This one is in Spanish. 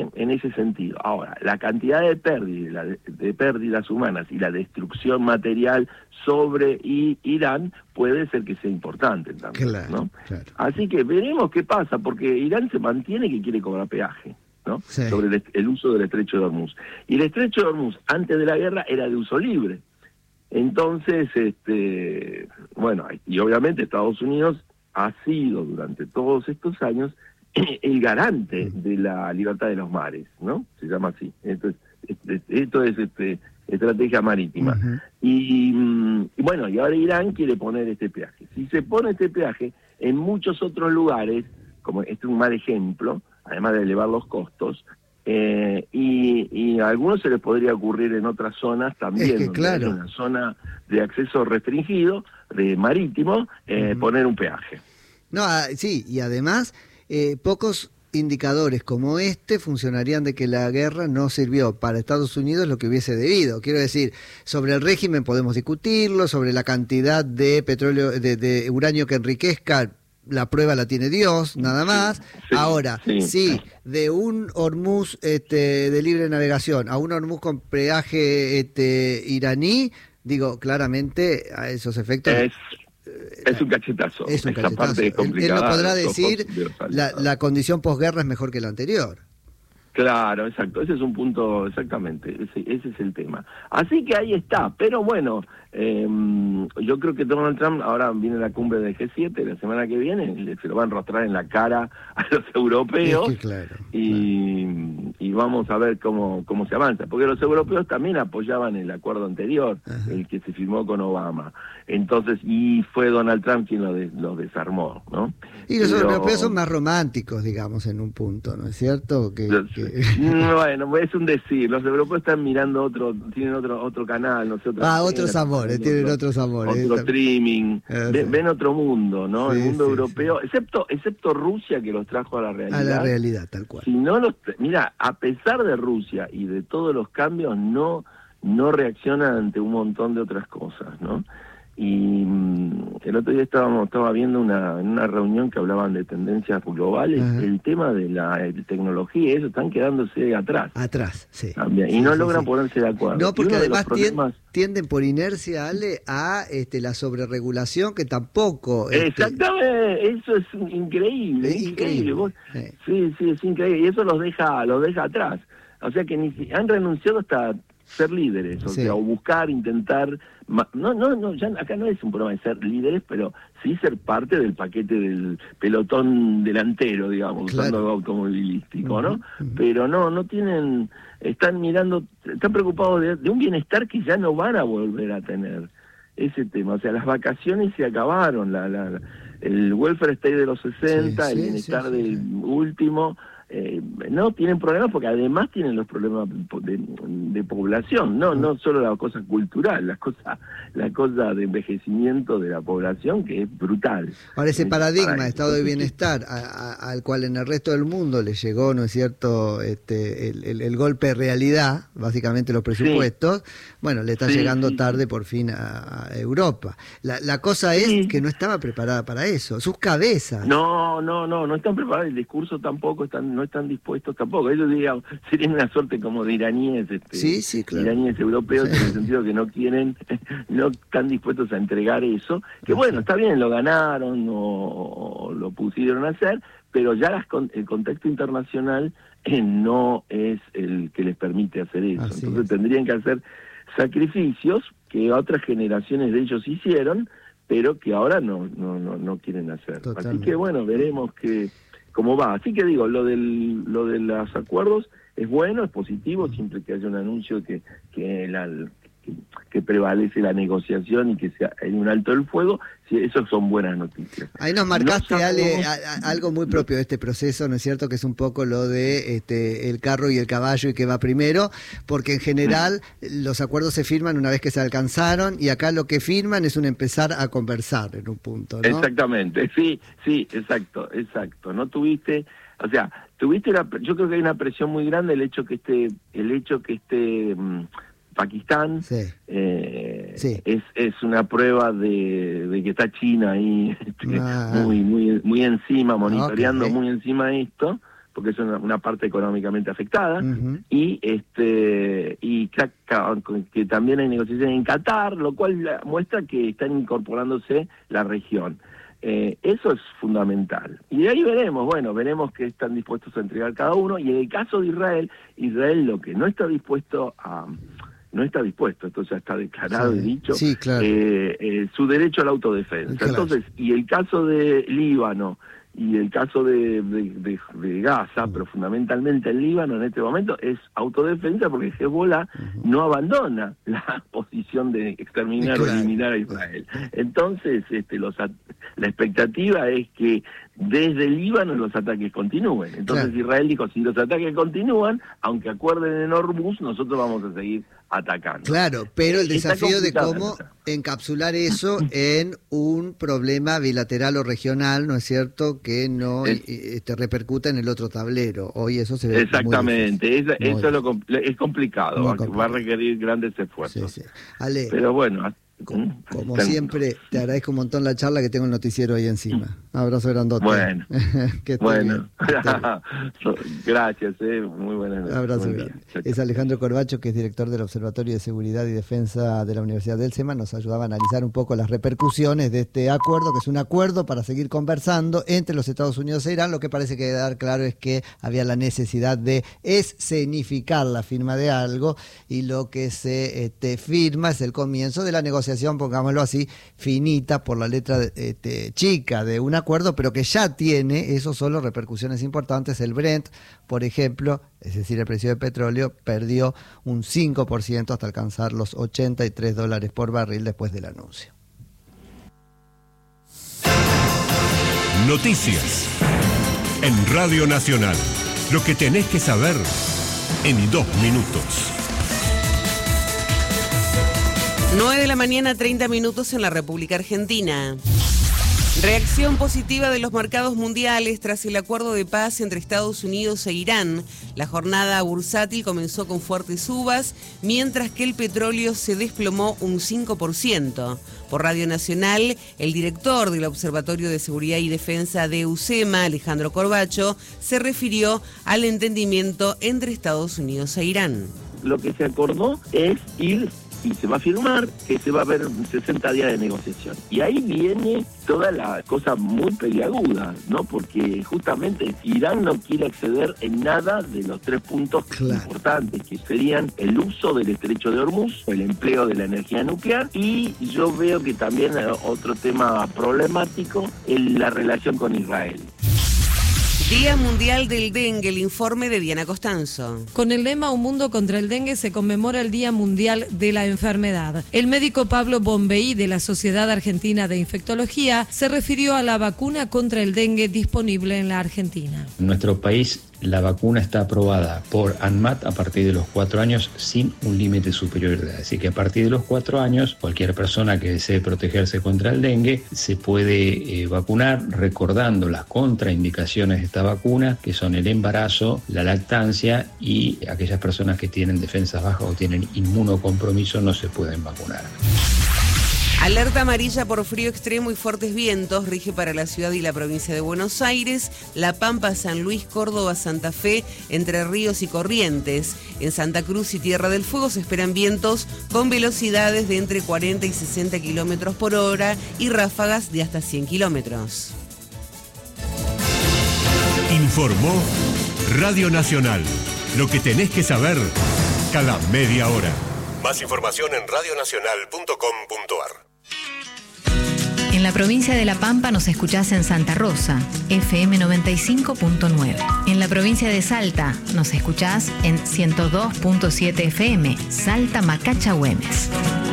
en ese sentido. Ahora, la cantidad de pérdidas humanas y la destrucción material sobre Irán puede ser que sea importante también, Claro, ¿no? claro. Así que veremos qué pasa, porque Irán se mantiene que quiere cobrar peaje, ¿no? Sí. Sobre el uso del Estrecho de Hormuz. Y el Estrecho de Hormuz, antes de la guerra, era de uso libre. Entonces, bueno, y obviamente Estados Unidos ha sido durante todos estos años el garante de la libertad de los mares, ¿no? Se llama así. Esto es estrategia marítima. Uh-huh. Y bueno, y ahora Irán quiere poner este peaje. Si se pone este peaje en muchos otros lugares, como este es un mal ejemplo, además de elevar los costos, y a algunos se les podría ocurrir en otras zonas también, Es que, donde claro, hay una zona de acceso restringido, de marítimo, poner un peaje. No, sí, y además pocos indicadores como este funcionarían de que la guerra no sirvió para Estados Unidos lo que hubiese debido. Quiero decir, sobre el régimen podemos discutirlo, sobre la cantidad de petróleo, de uranio que enriquezca, la prueba la tiene Dios, nada más. Sí, Ahora, sí. sí, de un Hormuz de libre navegación a un Hormuz con peaje iraní, digo, claramente a esos efectos... Es un cachetazo. Es un Esa cachetazo. parte es complicada. Él no podrá decir la condición posguerra es mejor que la anterior. Claro, exacto. Ese es un punto, exactamente. Ese es el tema. Así que ahí está. Pero bueno, yo creo que Donald Trump, ahora viene la cumbre del G7 la semana que viene, se lo va a enrostrar en la cara a los europeos. Es que claro. Y vamos a ver cómo se avanza. Porque los europeos también apoyaban el acuerdo anterior, ajá, el que se firmó con Obama. Entonces, y fue Donald Trump quien lo desarmó, ¿no? Y los europeos son más románticos, digamos, en un punto, ¿no es cierto? Bueno, es un decir. Los europeos están mirando tienen otro canal, no sé, otros amores, tienen otros amores. Otro streaming, ven otro mundo, ¿no? Sí, el mundo europeo, sí. Excepto Rusia, que los trajo a la realidad. A la realidad, tal cual. Si no mira, a pesar de Rusia y de todos los cambios, no reaccionan ante un montón de otras cosas, ¿no? Y el otro día estaba viendo en una reunión que hablaban de tendencias globales, ajá, el tema de la tecnología, eso están quedándose atrás. Atrás, sí. También, y no logran ponerse de acuerdo. No, porque además tienden por inercia, Ale, a la sobreregulación que tampoco... Exactamente, eso es increíble, es increíble. Sí, es increíble, y eso los deja atrás. O sea que han renunciado hasta ser líderes, o sea, o buscar, intentar... No, ya acá no es un problema de ser líderes, pero sí ser parte del paquete del pelotón delantero, digamos, claro, usando algo automovilístico, ¿no? Pero no tienen... Están preocupados de un bienestar que ya no van a volver a tener, ese tema. O sea, las vacaciones se acabaron, el welfare state de los 60, el bienestar del último... no tienen problemas porque además tienen los problemas de población, no solo la cosa cultural, la cosa de envejecimiento de la población, que es brutal. Ahora ese paradigma de estado de bienestar al cual en el resto del mundo le llegó, ¿no es cierto?, el golpe de realidad, básicamente los presupuestos, bueno, le está llegando tarde por fin a Europa. La cosa es que no estaba preparada para eso, sus cabezas. No están preparadas, el discurso tampoco no están dispuestos tampoco. Ellos dirían, serían una suerte como de iraníes, claro, iraníes europeos, en el sentido que no están dispuestos a entregar eso, que bueno, está bien, lo ganaron o lo pusieron a hacer, pero ya el contexto internacional no es el que les permite hacer eso. Así entonces tendrían que hacer sacrificios que otras generaciones de ellos hicieron, pero que ahora no quieren hacer. Totalmente. Así que bueno, veremos cómo va. Así que digo, lo de los acuerdos es bueno, es positivo, siempre que haya un anuncio que prevalece la negociación y que hay un alto del fuego, eso son buenas noticias. Ahí nos marcaste, Ale, algo muy propio de este proceso, ¿no es cierto?, que es un poco lo de el carro y el caballo y que va primero, porque en general los acuerdos se firman una vez que se alcanzaron y acá lo que firman es un empezar a conversar en un punto, ¿no? Exactamente, sí, exacto. No tuviste, o sea, yo creo que hay una presión muy grande el hecho que esté Pakistán, es una prueba de que está China ahí muy encima, monitoreando muy encima esto, porque es una parte económicamente afectada, y que también hay negociaciones en Qatar, lo cual muestra que están incorporándose la región. Eso es fundamental. Y de ahí veremos qué están dispuestos a entregar cada uno, y en el caso de Israel lo que no está dispuesto, esto ya está declarado y dicho, sí, claro. Su derecho a la autodefensa. Claro. Entonces, y el caso de Líbano y el caso de Gaza, pero fundamentalmente el Líbano en este momento es autodefensa, porque Hezbollah no abandona la posición de exterminar o eliminar a Israel. Entonces, la expectativa es que desde el Líbano los ataques continúen. Entonces Israel dijo, si los ataques continúan, aunque acuerden en Hormuz, nosotros vamos a seguir atacando. Claro, pero el desafío de cómo encapsular eso en un problema bilateral o regional, ¿no es cierto?, que no repercuta en el otro tablero. Hoy eso se ve exactamente, eso es complicado, va a requerir grandes esfuerzos. Sí. Ale, pero bueno, como siempre, te agradezco un montón la charla, que tengo el noticiero ahí encima. Un abrazo grandote. Bueno, gracias, muy buenas noches. Abrazo grande. Es Alejandro Corbacho, que es director del Observatorio de Seguridad y Defensa de la Universidad del SEMA. Nos ayudaba a analizar un poco las repercusiones de este acuerdo, que es un acuerdo para seguir conversando entre los Estados Unidos e Irán. Lo que parece que quedar claro es que había la necesidad de escenificar la firma de algo, y lo que se firma es el comienzo de la negociación, pongámoslo así, finita por la letra chica de un acuerdo, pero que ya tiene, eso solo, repercusiones importantes. El Brent, por ejemplo, es decir, el precio de petróleo, perdió un 5% hasta alcanzar los $83 por barril después del anuncio. Noticias en Radio Nacional. Lo que tenés que saber en 2 minutos. 9 de la mañana, 30 minutos en la República Argentina. Reacción positiva de los mercados mundiales tras el acuerdo de paz entre Estados Unidos e Irán. La jornada bursátil comenzó con fuertes subas, mientras que el petróleo se desplomó un 5%. Por Radio Nacional, el director del Observatorio de Seguridad y Defensa de USEMA, Alejandro Corbacho, se refirió al entendimiento entre Estados Unidos e Irán. Lo que se acordó es ir, y se va a firmar, que se va a ver 60 días de negociación. Y ahí viene toda la cosa muy peliaguda, ¿no? Porque justamente Irán no quiere acceder en nada de los 3 puntos importantes, que serían el uso del estrecho de Hormuz, el empleo de la energía nuclear, y yo veo que también otro tema problemático es la relación con Israel. Día Mundial del Dengue, el informe de Diana Costanzo. Con el lema Un mundo contra el dengue se conmemora el Día Mundial de la Enfermedad. El médico Pablo Bombeí, de la Sociedad Argentina de Infectología, se refirió a la vacuna contra el dengue disponible en la Argentina. En nuestro país, la vacuna está aprobada por ANMAT a partir de los 4 años sin un límite superior de edad. Así que a partir de los 4 años, cualquier persona que desee protegerse contra el dengue se puede vacunar, recordando las contraindicaciones de esta vacuna, que son el embarazo, la lactancia, y aquellas personas que tienen defensas bajas o tienen inmunocompromiso no se pueden vacunar. Alerta amarilla por frío extremo y fuertes vientos rige para la ciudad y la provincia de Buenos Aires, La Pampa, San Luis, Córdoba, Santa Fe, Entre Ríos y Corrientes. En Santa Cruz y Tierra del Fuego se esperan vientos con velocidades de entre 40 y 60 kilómetros por hora y ráfagas de hasta 100 kilómetros. Informó Radio Nacional. Lo que tenés que saber cada media hora. Más información en radionacional.com.ar. En la provincia de La Pampa nos escuchás en Santa Rosa, FM 95.9. En la provincia de Salta nos escuchás en 102.7 FM, Salta Macacha Güemes.